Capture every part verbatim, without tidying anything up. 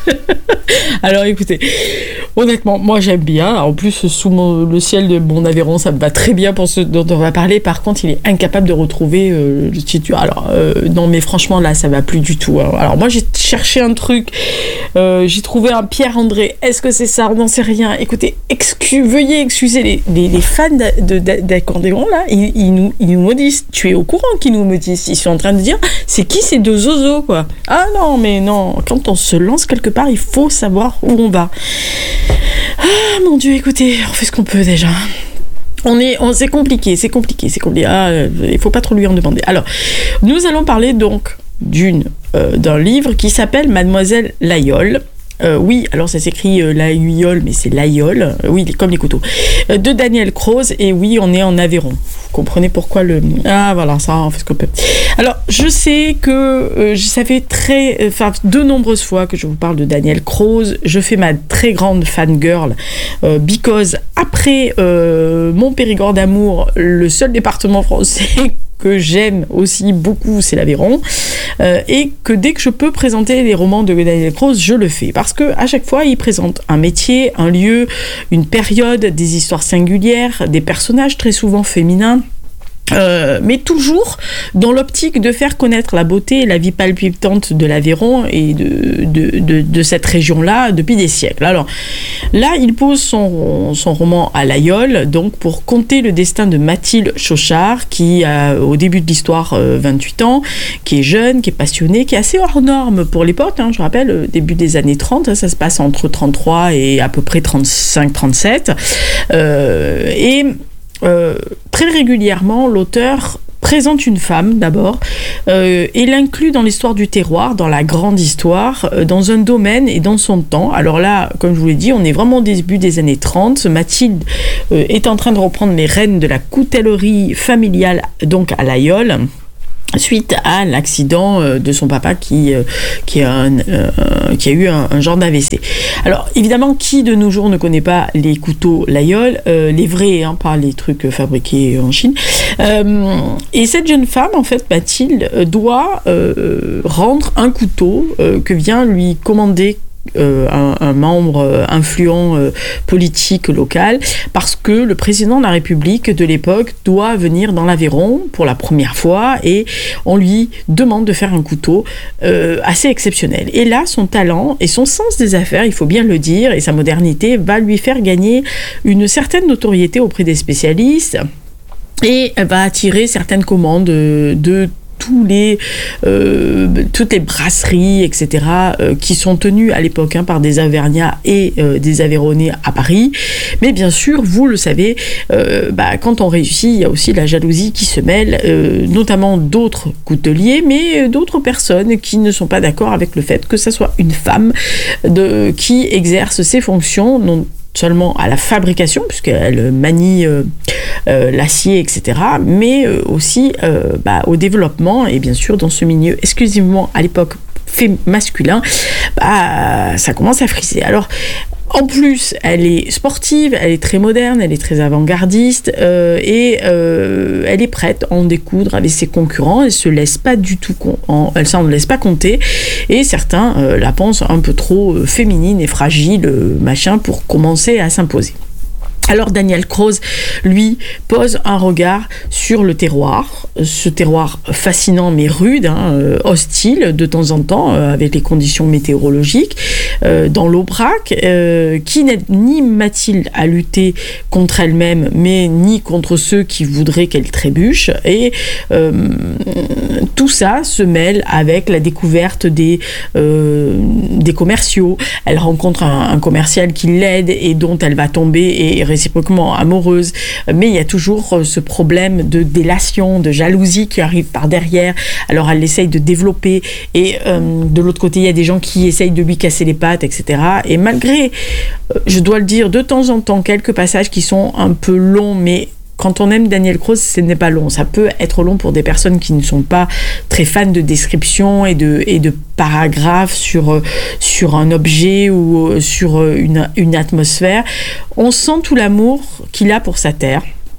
Alors écoutez, honnêtement, moi j'aime bien. En plus, sous mon, le ciel de mon Aveyron, ça me va très bien pour ce dont on va parler. Par contre, il est incapable de retrouver euh, le titre. Alors, euh, non, mais franchement, là, ça va plus du tout. Hein. Alors, moi, j'ai cherché un truc. Euh, j'ai trouvé un Pierre-André. Est-ce que c'est ça? On n'en sait rien. Écoutez, excu- veuillez excuser les, les, les fans de, de, d'accordéon, là. Ils, ils, nous, ils nous maudissent. Tu es au courant qu'ils nous maudissent. Ils sont en train de dire, c'est qui ces deux zozos, quoi? Ah non, mais non. Quand on se lance quelque part, il faut savoir où on va. Ah mon Dieu, écoutez, on fait ce qu'on peut déjà. On est, on, c'est compliqué, c'est compliqué, c'est compliqué. Ah, il faut pas trop lui en demander. Alors, nous allons parler donc d'une, euh, d'un livre qui s'appelle Mademoiselle Laïole. Euh, oui, alors ça s'écrit euh, Laïole, mais c'est Laïole. Euh, oui, comme les couteaux. Euh, de Daniel Croze, et oui, on est en Aveyron. Vous comprenez pourquoi le... Ah, voilà, ça, on fait ce qu'on peut. Alors, je sais que euh, ça fait très... Enfin, euh, de nombreuses fois que je vous parle de Daniel Croze. Je fais ma très grande fangirl, euh, because après euh, mon Périgord d'amour, le seul département français que j'aime aussi beaucoup, c'est l'Aveyron, euh, et que dès que je peux présenter les romans de Daniel Croze, je le fais, parce que à chaque fois, il présente un métier, un lieu, une période, des histoires singulières, des personnages très souvent féminins. Euh, mais toujours dans l'optique de faire connaître la beauté et la vie palpitante de l'Aveyron et de, de, de, de cette région-là depuis des siècles. Alors là, il pose son, son roman à Laïole, donc pour conter le destin de Mathilde Chauchard, qui a au début de l'histoire euh, vingt-huit ans, qui est jeune, qui est passionnée, qui est assez hors norme pour l'époque, hein, je rappelle, début des années trente, hein, ça se passe entre trente-trois et à peu près trente-cinq trente-sept. Euh, et Euh, très régulièrement, l'auteur présente une femme d'abord euh, et l'inclut dans l'histoire du terroir, dans la grande histoire, euh, dans un domaine et dans son temps. Alors là, comme je vous l'ai dit, on est vraiment au début des années trente. Mathilde euh, est en train de reprendre les rênes de la coutellerie familiale, donc à Laïole, suite à l'accident de son papa qui, qui, a, un, euh, qui a eu un, un genre d'A V C. Alors évidemment, qui de nos jours ne connaît pas les couteaux Laïole, euh, les vrais, hein, pas les trucs fabriqués en Chine. Euh, et cette jeune femme, en fait, Mathilde, doit euh, rendre un couteau euh, que vient lui commander Euh, un, un membre influent euh, politique local, parce que le président de la République de l'époque doit venir dans l'Aveyron pour la première fois et on lui demande de faire un couteau euh, assez exceptionnel. Et là, son talent et son sens des affaires, il faut bien le dire, et sa modernité va lui faire gagner une certaine notoriété auprès des spécialistes et va attirer certaines commandes de, de tous les, euh, toutes les brasseries, et cetera, euh, qui sont tenues à l'époque hein, par des Auvergnats et euh, des Aveyronnais à Paris. Mais bien sûr, vous le savez, euh, bah, quand on réussit, il y a aussi la jalousie qui se mêle, euh, notamment d'autres couteliers, mais d'autres personnes qui ne sont pas d'accord avec le fait que ce soit une femme de, qui exerce ses fonctions, non seulement à la fabrication, puisqu'elle manie euh, euh, l'acier, et cetera, mais euh, aussi euh, bah, au développement, et bien sûr, dans ce milieu exclusivement à l'époque fait masculin, bah, ça commence à friser. Alors, en plus, elle est sportive, elle est très moderne, elle est très avant-gardiste euh, et euh, elle est prête à en découdre avec ses concurrents. Elle se laisse pas du tout, con- en, elle s'en laisse pas compter. Et certains euh, la pensent un peu trop euh, féminine et fragile, euh, machin, pour commencer à s'imposer. Alors Daniel Croze, lui, pose un regard sur le terroir, ce terroir fascinant mais rude, hein, euh, hostile de temps en temps, euh, avec les conditions météorologiques, euh, dans l'Aubrac, euh, qui n'aide ni Mathilde à lutter contre elle-même, mais ni contre ceux qui voudraient qu'elle trébuche. Et euh, tout ça se mêle avec la découverte des, euh, des commerciaux. Elle rencontre un, un commercial qui l'aide et dont elle va tomber et réciproquement amoureuse, mais il y a toujours ce problème de délation, de jalousie qui arrive par derrière. Alors elle essaye de développer et euh, de l'autre côté il y a des gens qui essayent de lui casser les pattes, et cetera. Et malgré, euh, je dois le dire, de temps en temps quelques passages qui sont un peu longs, mais quand on aime Daniel Croze, ce n'est pas long. Ça peut être long pour des personnes qui ne sont pas très fans de description et de, et de paragraphes sur, sur un objet ou sur une, une atmosphère. On sent tout l'amour qu'il a pour sa terre.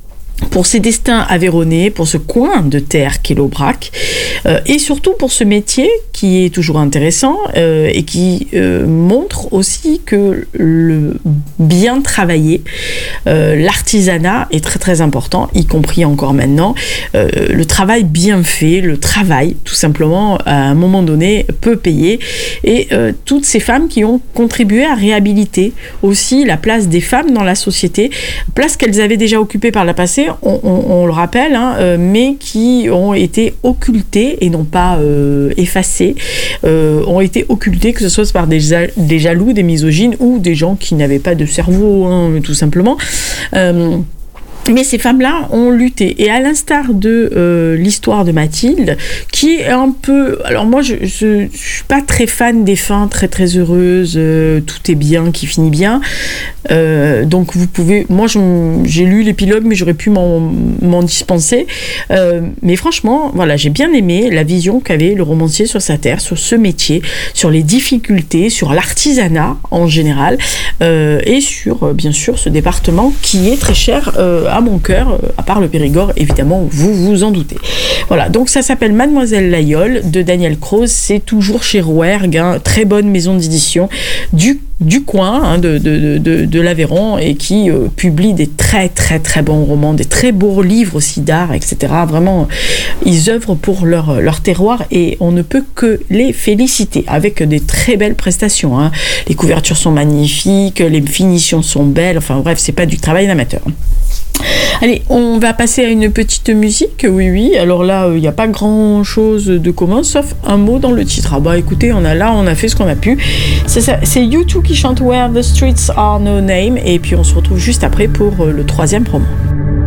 pour ces destins aveyronnais, pour ce coin de terre qu'est l'Aubrac, euh, et surtout pour ce métier qui est toujours intéressant euh, et qui euh, montre aussi que le bien travailler, euh, l'artisanat est très très important, y compris encore maintenant. Euh, le travail bien fait, le travail tout simplement à un moment donné peut payer, et euh, toutes ces femmes qui ont contribué à réhabiliter aussi la place des femmes dans la société, place qu'elles avaient déjà occupée par le passé, on, on, on le rappelle, hein, euh, mais qui ont été occultées et non pas euh, effacées, euh, ont été occultées, que ce soit par des, des jaloux, des misogynes ou des gens qui n'avaient pas de cerveau, hein, tout simplement. Euh, Mais ces femmes-là ont lutté. Et à l'instar de euh, l'histoire de Mathilde, qui est un peu... Alors moi, je ne suis pas très fan des fins très très heureuses, euh, tout est bien, qui finit bien. Euh, donc vous pouvez... Moi, je, j'ai lu l'épilogue, mais j'aurais pu m'en, m'en dispenser. Euh, mais franchement, voilà, j'ai bien aimé la vision qu'avait le romancier sur sa terre, sur ce métier, sur les difficultés, sur l'artisanat en général, euh, et sur, euh, bien sûr, ce département qui est très cher euh, à mon cœur, à part le Périgord, évidemment, vous vous en doutez. Voilà, donc ça s'appelle Mademoiselle Laïole de Daniel Croze, c'est toujours chez Rouergue, hein, très bonne maison d'édition du, du coin, hein, de, de, de, de l'Aveyron, et qui euh, publie des très très très bons romans, des très beaux livres aussi d'art, et cetera. Vraiment, ils œuvrent pour leur, leur terroir et on ne peut que les féliciter, avec des très belles prestations, hein. Les couvertures sont magnifiques, les finitions sont belles, enfin bref, c'est pas du travail d'amateur. Allez, on va passer à une petite musique, oui, oui. Alors là, il euh, n'y a pas grand-chose de commun, sauf un mot dans le titre. Ah bah écoutez, on a là, on a fait ce qu'on a pu. C'est, ça, c'est U deux qui chante Where the Streets Are No Name, et puis on se retrouve juste après pour euh, le troisième promo.